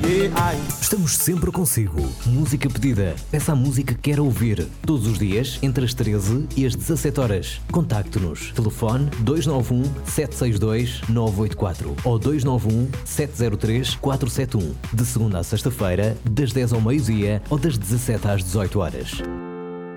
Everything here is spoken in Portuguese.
Estamos sempre consigo. Música pedida. Peça a música que quer ouvir. Todos os dias, entre as 13 e as 17 horas. Contacte-nos. Telefone 291 762 984 ou 291 703 471. De segunda a sexta-feira, das 10 ao meio-dia ou das 17 às 18 horas.